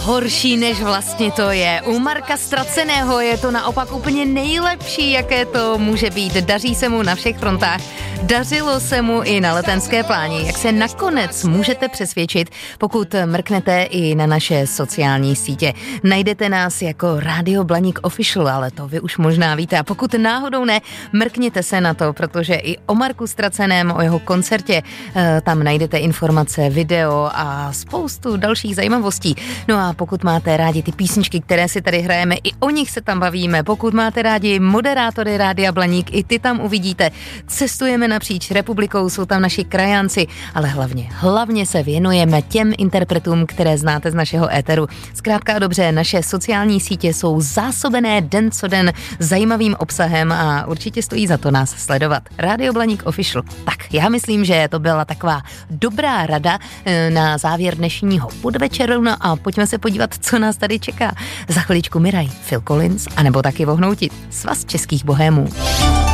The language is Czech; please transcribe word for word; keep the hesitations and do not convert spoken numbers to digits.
horší, než vlastně to je. U Marka Ztraceného je to naopak úplně nejlepší, jaké to může být. Daří se mu na všech frontách. Dařilo se mu i na Letenské pláni. Jak se nakonec můžete přesvědčit, pokud mrknete i na naše sociální sítě. Najdete nás jako Rádio Blaník Official, ale to vy už možná víte. A pokud náhodou ne, mrkněte se na to, protože i o Marku Ztraceném, o jeho koncertě, tam najdete informace, video a spoustu dalších zajímavostí. No a pokud máte rádi ty písničky, které si tady hrajeme, i o nich se tam bavíme. Pokud máte rádi moderátory Rádia Blaník, i ty tam uvidíte. Cestujeme napříč republikou, jsou tam naši krajanci, ale hlavně, hlavně se věnujeme těm interpretům, které znáte z našeho éteru. Zkrátka a dobře, naše sociální sítě jsou zásobené den co den zajímavým obsahem a určitě stojí za to nás sledovat. Rádio Blaník Official. Tak, já myslím, že to byla taková dobrá rada na závěr dnešního podvečeru, no a pojďme se podívat, co nás tady čeká. Za chviličku Miraj, Phil Collins, anebo taky vohnoutit Svaz českých bohémů.